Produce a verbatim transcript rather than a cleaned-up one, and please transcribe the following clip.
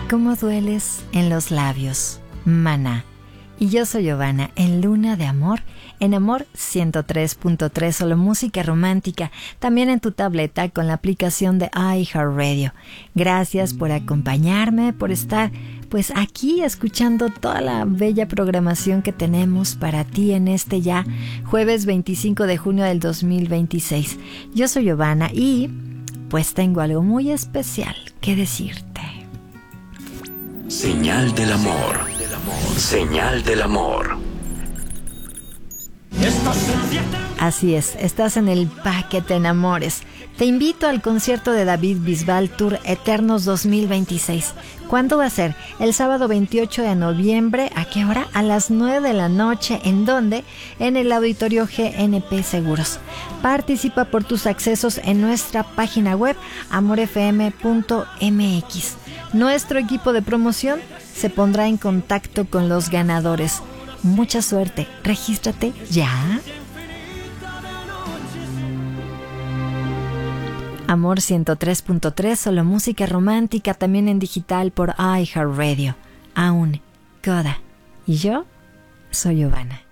cómo dueles en los labios, Maná. Y yo soy Giovanna, en Luna de Amor, en Amor ciento tres punto tres, solo música romántica, también en tu tableta con la aplicación de iHeartRadio. Gracias por acompañarme, por estar pues aquí escuchando toda la bella programación que tenemos para ti en este ya jueves veinticinco de junio del dos mil veintiséis. Yo soy Giovanna y pues tengo algo muy especial que decirte. Señal del amor. Señal del amor. Así es, estás en el Pa' que te enamores. Te invito al concierto de David Bisbal Tour Eternos dos mil veintiséis. ¿Cuándo va a ser? El sábado veintiocho de noviembre. ¿A qué hora? A las nueve de la noche. ¿En dónde? En el Auditorio G N P Seguros. Participa por tus accesos en nuestra página web amor f m punto m x. Nuestro equipo de promoción se pondrá en contacto con los ganadores. Mucha suerte. Regístrate ya. Amor ciento tres punto tres, solo música romántica, también en digital por iHeartRadio. Aún, Coda. Y yo soy Giovanna.